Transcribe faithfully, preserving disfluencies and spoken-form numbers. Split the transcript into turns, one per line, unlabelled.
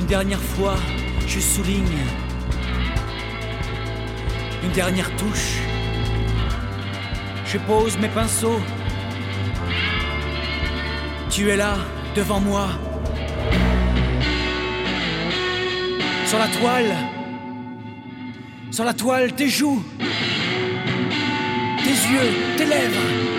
Une dernière fois, je souligne. Une dernière touche. Je pose mes pinceaux. Tu es là, devant moi. Sur la toile. Sur la toile, tes joues. Tes yeux, tes lèvres.